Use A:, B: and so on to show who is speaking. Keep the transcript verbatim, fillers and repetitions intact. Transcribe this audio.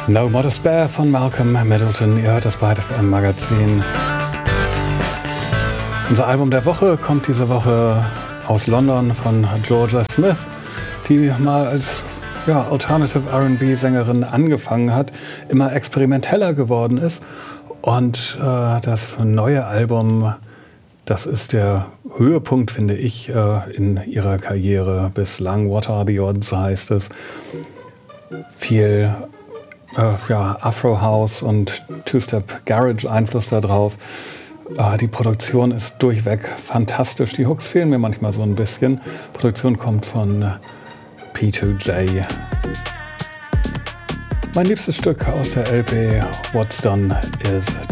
A: No More to Spare von Malcolm Middleton. Ihr hört das bei F M Magazin. Unser Album der Woche kommt diese Woche aus London von Georgia Smith, die mal als ja, Alternative R and B-Sängerin angefangen hat, immer experimenteller geworden ist. Und äh, das neue Album, das ist der Höhepunkt, finde ich, äh, in ihrer Karriere bislang. What Are the Odds heißt es. Viel äh, ja, Afro House und Two-Step Garage Einfluss da drauf. Äh, die Produktion ist durchweg fantastisch. Die Hooks fehlen mir manchmal so ein bisschen. Die Produktion kommt von äh, P zwei J. Mein liebstes Stück aus der L P What's Done Is